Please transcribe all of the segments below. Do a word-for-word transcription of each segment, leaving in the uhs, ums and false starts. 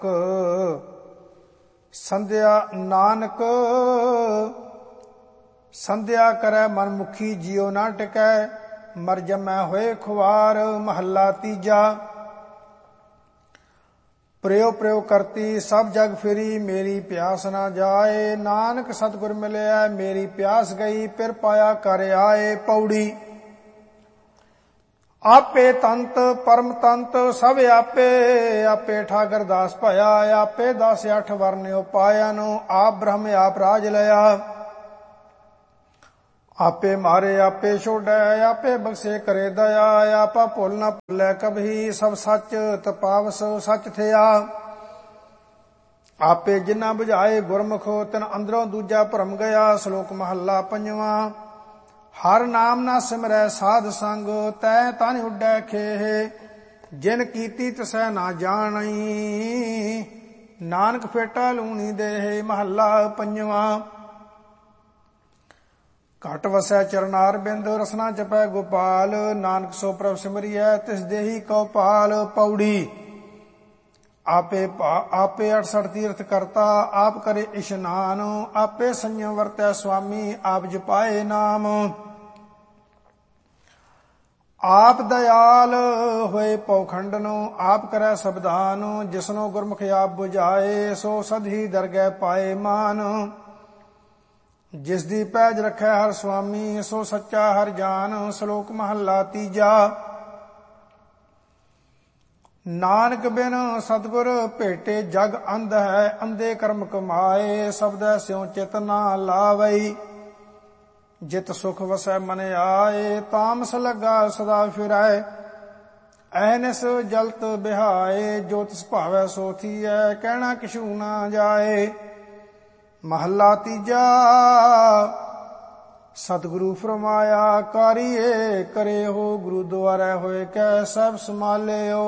ਸੰਧਿਆ ਨਾਨਕ ਸੰਧਿਆ ਕਰੈ ਮਨ ਮੁਖੀ ਜਿਉ ਨਾ ਟਿਕੈ ਮਰ ਜਮੈ ਹੋਏ ਖੁਆਰ। ਮਹੱਲਾ ਤੀਜਾ। ਪ੍ਰਯੋ ਪ੍ਰਯੋ ਕਰਤੀ ਸਭ ਜਗ ਫਿਰੀ ਮੇਰੀ ਪਿਆਸ ਨਾ ਜਾਏ। ਨਾਨਕ ਸਤਿਗੁਰ ਮਿਲਿਆ ਮੇਰੀ ਪਿਆਸ ਗਈ ਫਿਰ ਪਾਇਆ ਕਰ ਆਏ। ਪੌੜੀ। ਆਪੇ ਤੰਤ ਪਰਮ ਤੰਤ ਸਭ ਆਪੇ ਆਪੇ ਠਾਕਰ ਦਾਸ ਭਇਆ। ਆਪੇ ਦਸ ਅੱਠ ਵਰਨ ਉਪਾਇਨ ਆਪ ਬ੍ਰਹਮ ਆਪ ਰਾਜ ਲਿਆ। ਆਪੇ ਮਾਰੇ ਆਪੇ ਛੋੜੈ ਆਪੇ ਬਖਸ਼ੇ ਕਰੇ ਦਇਆ। ਆਪਾ ਭੁੱਲ ਨਾ ਭੁੱਲੈ ਕਬਹੀ ਸਭ ਸੱਚ ਤਪਾਵਸ ਸੱਚ ਥਿਆ। ਆਪੇ ਜਿਨ੍ਹਾਂ ਬੁਝਾਏ ਗੁਰਮੁਖ ਤਿਨ ਅੰਦਰੋਂ ਦੂਜਾ ਭਰਮ ਗਿਆ। ਸ਼ਲੋਕ ਮਹੱਲਾ ਪੰਜਵਾਂ। ਹਰ ਨਾਮ ਨਾ ਸਿਮਰੈ ਸਾਧ ਸੰਗ ਤੈ ਤਨ ਉੱਡੈ ਖੇਹ। ਜਿਨ ਕੀਤੀ ਤਿਸੈ ਨਾ ਜਾਣਈ ਨਾਨਕ ਫੇਟਾ ਲੂਣੀ ਦੇਹ। ਮਹੱਲਾ ਪੰਜਵਾਂ। ਘਟ ਵਸੈ ਚਰਨਾਰ ਬਿੰਦ ਰਸਨਾ ਜਪੈ ਗੋਪਾਲ। ਨਾਨਕ ਸੋ ਪ੍ਰਭ ਸਿਮਰਿਐ ਤਿਸ ਦੇਹੀ ਕਉ ਪਾਲ। ਪੌੜੀ। ਆਪੇ ਆਪੇ ਅਠਸਠ ਤੀਰਥ ਕਰਤਾ ਆਪ ਕਰੇ ਇਸ਼ਨਾਨ। ਆਪੇ ਸੰਯਮ ਵਰਤੈ ਸੁਆਮੀ ਆਪ ਜਪਾਏ ਨਾਮ। ਆਪ ਦਇਆਲ ਹੋਏ ਪਉਖੰਡਨ ਆਪ ਕਰੈ ਸਬਦਾਨ। ਜਿਸਨੋ ਗੁਰਮੁਖ ਆਪ ਬੁਝਾਏ ਸੋ ਸਦਹੀ ਦਰਗਹਿ ਪਾਏ ਮਾਨ। ਜਿਸ ਦੀ ਪੈਜ ਰੱਖੈ ਹਰ ਸੁਆਮੀ ਸੋ ਸੱਚਾ ਹਰ ਜਾਨ। ਸ਼ਲੋਕ ਮਹੱਲਾ ਤੀਜਾ। ਨਾਨਕ ਬਿਨ ਸਤਿਗੁਰ ਭੇਟੇ ਜਗ ਅੰਧ ਹੈ। ਅੰਧੇ ਕਰਮ ਕਮਾਏ ਸਬਦੈ ਸਿਉ ਚਿਤ ਨਾ ਲਾਵਈ। ਜਿਤ ਸੁਖ ਵਸੈ ਮਨ ਆਏ ਤਾਮਸ ਲੱਗਾ ਸਦਾ ਫਿਰੈ। ਐਨਸ ਜਲਤ ਬਿਹਾਏ ਜੋ ਤਿਸ ਭਾਵੈ ਸੋ ਥੀਐ ਕਹਿਣਾ ਕਿਛੂ ਨਾ ਜਾਏ। ਮਹੱਲਾ ਤੀਜਾ। ਸਤਿਗੁਰੂ ਫਰਮਾਇਆ ਕਾਰੀਏ ਕਰੇ ਹੋ ਗੁਰੂ ਦੁਆਰੈ ਹੋਏ ਕੈ ਸਭ ਸੰਭਾਲਿਓ।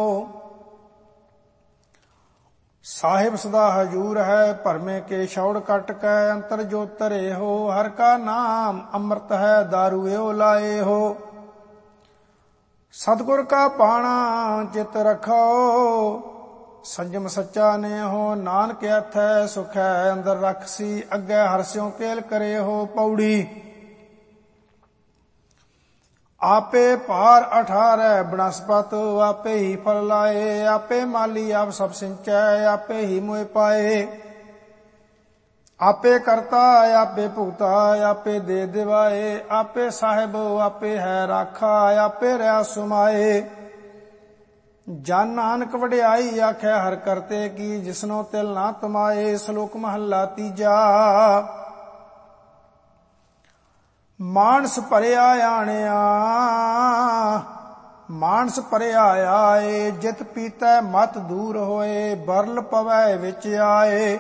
ਸਾਹਿਬ ਸਦਾ ਹਜੂਰ ਹੈ ਭਰਮੇ ਕੇ ਛੌੜ ਕੱਟ ਕੈ ਅੰਤਰ ਜੋ ਤਰੇ ਹੋ। ਹਰ ਕਾ ਨਾਮ ਅੰਮ੍ਰਿਤ ਹੈ ਦਾਰੂ ਏਉ ਲਾਏ ਹੋ। ਸਤਿਗੁਰ ਕਾ ਪਾਣਾ ਚਿਤ ਰਖੋ ਸੰਜਮ ਸੱਚਾ ਨੇ ਹੋ। ਨਾਨਕ ਆਥੈ ਸੁਖ ਹੈ ਅੰਦਰ ਰਖਸੀ ਅੱਗੇ ਹਰਸਿਉ ਕੇਲ ਕਰੇ ਹੋ। ਪੌੜੀ। ਆਪੇ ਭਾਰ ਅਠਾਰੈ ਬਨਸਪਤ ਆਪੇ ਹੀ ਫਲ ਲਾਏ। ਆਪੇ ਮਾਲੀ ਆਪ ਸਭ ਸਿੰਚੈ ਆਪੇ ਹੀ ਮੋਇ ਪਾਏ। ਆਪੇ ਕਰਤਾ ਆਪੇ ਭੁਗਤਾ ਆਪੇ ਦੇ ਦਿਵਾਏ। ਆਪੇ ਸਾਹਿਬ ਆਪੇ ਹੈ ਰਾਖਾ ਆਪੇ ਰਿਆ ਸੁਮਾਏ। ਜਨ ਨਾਨਕ ਵਡਿਆਈ ਆਖੈ ਹਰ ਕਰਤੇ ਕੀ ਜਿਸਨੋ ਤਿਲ ਨਾ ਤਮਾਏ। ਸ਼ਲੋਕ ਮਹੱਲਾ ਤੀਜਾ। ਮਾਨਸ ਭਰਿਆ ਆਣਿਆ ਮਾਨਸ ਭਰਿਆ ਆਏ। ਜਿਤ ਪੀਤੈ ਮਤ ਦੂਰ ਹੋਏ ਬਰਲ ਪਵੈ ਵਿੱਚ ਆਏ।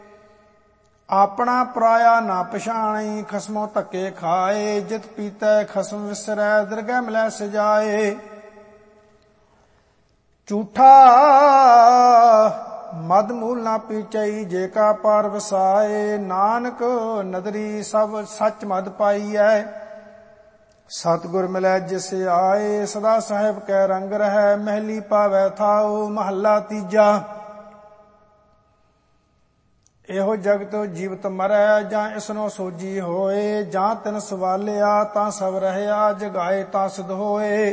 ਆਪਣਾ ਪਰਾਇਆ ਨਾ ਪਛਾਣੀ ਖਸਮੋਂ ਧੱਕੇ ਖਾਏ। ਜਿਤ ਪੀਤੈ ਖਸਮ ਵਿਸਰੈ ਦਰਗਹਿ ਮਿਲੈ ਸਜਾਏ। ਝੂਠਾ ਮਦ ਮੂਲ ਨਾ ਪੀਚਈ ਜੇ ਕਾ ਪਾਰ ਵਸਾਏ। ਨਾਨਕ ਨਦਰੀ ਸਭ ਸੱਚ ਮਦ ਪਾਈਐ ਸਤਿਗੁਰ ਮਿਲੈ ਜਿਸ ਆਏ। ਸਦਾ ਸਾਹਿਬ ਕੈ ਰੰਗ ਰਹੈ ਮਹਿਲੀ ਪਾਵੈ ਥਾਉ। ਮਹੱਲਾ ਤੀਜਾ। ਇਹੋ ਜਗਤ ਜੀਵਤ ਮਰੈ ਜਾਂ ਇਸਨੋ ਸੋਜੀ ਹੋਏ। ਜਾਂ ਤਿਨ ਸਵਾਲਿਆ ਤਾਂ ਸਭ ਰਹਿਆ ਜਗਾਏ ਤਾਂ ਸਿਧ ਹੋਏ।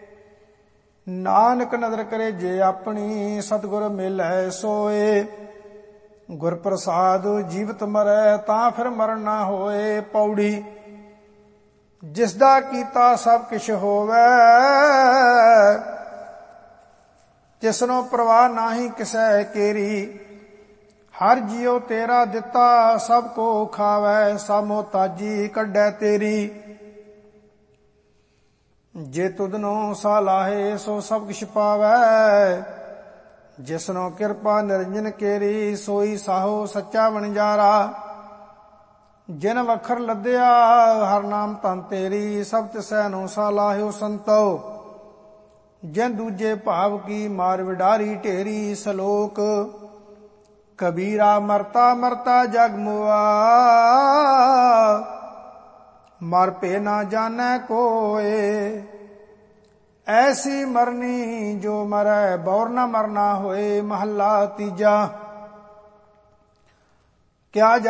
ਨਾਨਕ ਨਦਰ ਕਰੇ ਜੇ ਆਪਣੀ ਸਤਿਗੁਰ ਮਿਲੈ ਸੋਏ। ਗੁਰ ਪ੍ਰਸਾਦ ਜੀਵਤ ਮਰੈ ਤਾਂ ਫਿਰ ਮਰਨ ਨਾ ਹੋਏ। ਪੌੜੀ। ਜਿਸ ਦਾ ਕੀਤਾ ਸਭ ਕਿਛ ਹੋਵੈ ਤਿਸਨੋ ਪ੍ਰਵਾਹ ਨਾਹੀ ਕਿਸੈ ਕੇਰੀ। ਹਰ ਜਿਉ ਤੇਰਾ ਦਿੱਤਾ ਸਭ ਕੋ ਖਾਵੈ ਸਭ ਮੋਤਾਜੀ ਕੱਢੈ ਤੇਰੀ। ਜੇ ਤੁਧਨੋ ਸਾਲਾਹੇ ਸੋ ਸਭ ਕਿਛ ਪਾਵੈ। ਜਿਸਨੋ ਕਿਰਪਾ ਨਿਰੰਜਨ ਕੇਰੀ ਸੋਈ ਸਾਹੋ ਸੱਚਾ ਵਣਜਾਰਾ। ਜਿਨ ਵਖਰ ਲੱਦਿਆ ਹਰ ਨਾਮ ਧਨ ਤੇਰੀ ਸਭ ਤਿਸੈ ਨੂੰ ਸਾਲਾਹਿਓ ਸੰਤੋ। ਜਿਨ ਦੂਜੇ ਭਾਵ ਕੀ ਮਾਰ ਵਿਡਾਰੀ ਢੇਰੀ। ਸ਼ਲੋਕ। ਕਬੀਰਾ ਮਰਤਾ ਮਰਤਾ ਜਗ ਮੁਆ ਮਰ ਭੇ ਨਾ ਜਾਣੈ ਕੋਏ। ਐਸੀ ਮਰਨੀ ਜੋ ਮਰੈ ਬੌਰ ਨ ਮਰਨਾ ਹੋਏ। ਮਹੱਲਾ ਤੀਜਾ। ਕਿਆ